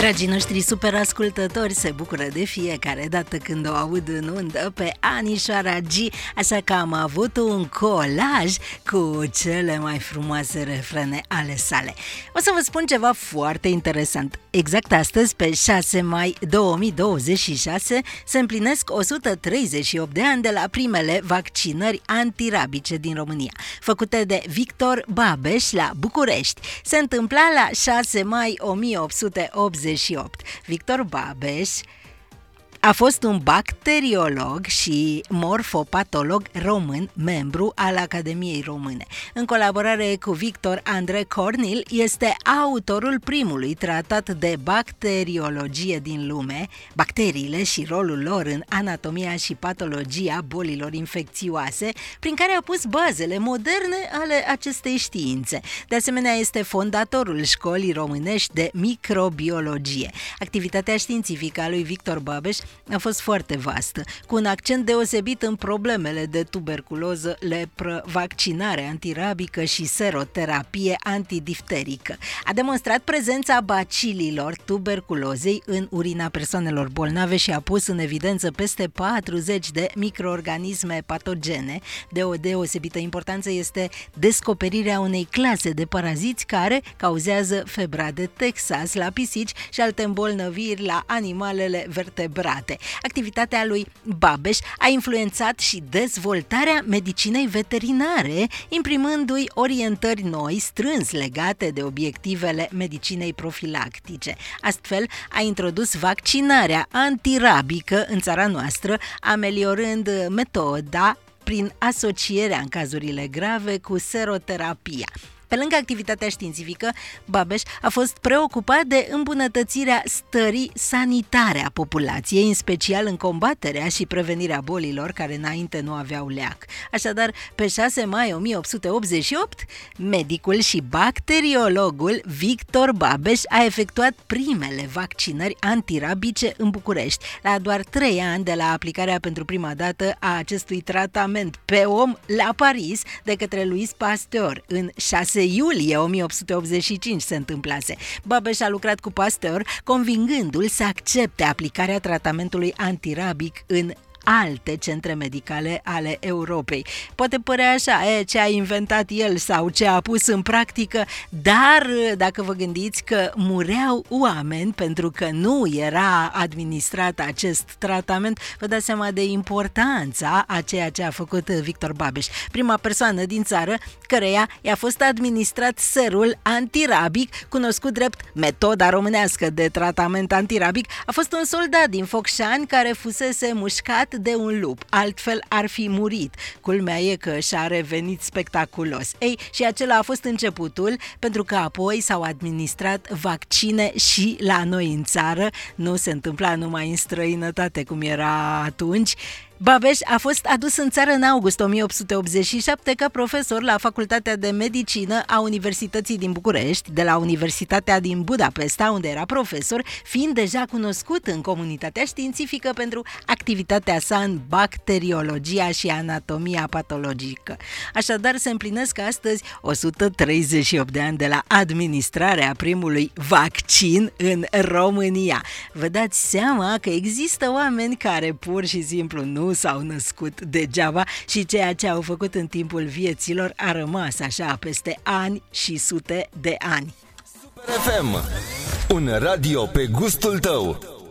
Dragii noștri super ascultători se bucură de fiecare dată când o aud în undă pe Anișoara G, așa că am avut un colaj cu cele mai frumoase refrene ale sale. O să vă spun ceva foarte interesant. Exact astăzi, pe 6 mai 2026, se împlinesc 138 de ani de la primele vaccinări antirabice din România, făcute de Victor Babeș la București. Se întâmpla la 6 mai 1888. Victor Babeș a fost un bacteriolog și morfopatolog român, membru al Academiei Române. În colaborare cu Victor André Cornil, este autorul primului tratat de bacteriologie din lume, bacteriile și rolul lor în anatomia și patologia bolilor infecțioase, prin care a pus bazele moderne ale acestei științe. De asemenea, este fondatorul Școlii Românești de Microbiologie. Activitatea științifică a lui Victor Babeș a fost foarte vastă, cu un accent deosebit în problemele de tuberculoză, lepră, vaccinare antirabică și seroterapie antidifterică. A demonstrat prezența bacililor tuberculozei în urina persoanelor bolnave și a pus în evidență peste 40 de microorganisme patogene. De o deosebită importanță este descoperirea unei clase de paraziți care cauzează febra de Texas la pisici și alte îmbolnăviri la animalele vertebrate. Activitatea lui Babeș a influențat și dezvoltarea medicinei veterinare, imprimându-i orientări noi strâns legate de obiectivele medicinei profilactice. Astfel, a introdus vaccinarea antirabică în țara noastră, ameliorând metoda prin asocierea în cazurile grave cu seroterapia. Pe lângă activitatea științifică, Babeș a fost preocupat de îmbunătățirea stării sanitare a populației, în special în combaterea și prevenirea bolilor care înainte nu aveau leac. Așadar, pe 6 mai 1888, medicul și bacteriologul Victor Babeș a efectuat primele vaccinări antirabice în București, la doar 3 ani de la aplicarea pentru prima dată a acestui tratament pe om la Paris de către Louis Pasteur în 6 iulie 1885 se întâmplase. Babeș a lucrat cu Pasteur, convingându-l să accepte aplicarea tratamentului antirabic în alte centre medicale ale Europei. Poate părea așa, ce a inventat el sau ce a pus în practică, dar dacă vă gândiți că mureau oameni pentru că nu era administrat acest tratament, vă dați seama de importanța a ceea ce a făcut Victor Babeș. Prima persoană din țară căreia i-a fost administrat serul antirabic, cunoscut drept metoda românească de tratament antirabic, a fost un soldat din Focșani care fusese mușcat de un lup, altfel ar fi murit. Culmea e că și-a revenit spectaculos. Ei, și acela a fost începutul, pentru că apoi s-au administrat vaccine și la noi în țară, nu se întâmpla numai în străinătate cum era atunci. Babeș a fost adus în țară în august 1887 ca profesor la Facultatea de Medicină a Universității din București, de la Universitatea din Budapesta, unde era profesor, fiind deja cunoscut în comunitatea științifică pentru activitatea sa în bacteriologia și anatomia patologică. Așadar, se împlinesc astăzi 138 de ani de la administrarea primului vaccin în România. Vă dați seama că există oameni care pur și simplu nu s-au născut degeaba și ceea ce au făcut în timpul vieților a rămas așa peste ani și sute de ani. Super FM, un radio pe gustul tău.